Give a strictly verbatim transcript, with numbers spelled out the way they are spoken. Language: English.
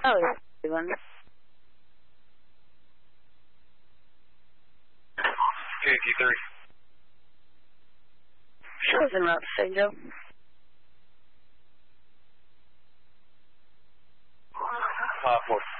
Oh, yeah. One. fifty-three. Shows en route, Saint Joe. five four.